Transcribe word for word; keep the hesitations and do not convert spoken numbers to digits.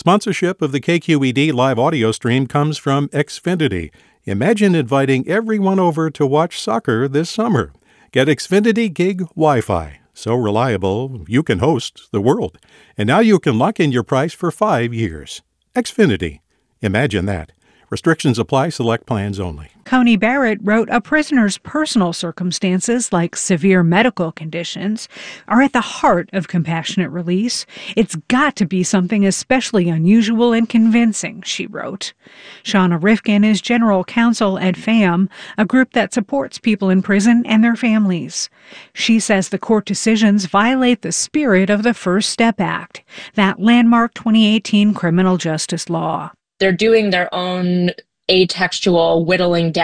Sponsorship of the K Q E D live audio stream comes from Xfinity. Imagine inviting everyone over to watch soccer this summer. Get Xfinity Gig Wi-Fi. So reliable, you can host the world. And now you can lock in your price for five years. Xfinity. Imagine that. Restrictions apply. Select plans only. Coney Barrett wrote, a prisoner's personal circumstances, like severe medical conditions, are at the heart of compassionate release. It's got to be something especially unusual and convincing, she wrote. Shauna Rifkin is general counsel at FAM, a group that supports people in prison and their families. She says the court decisions violate the spirit of the First Step Act, that landmark twenty eighteen criminal justice law. They're doing their own atextual whittling down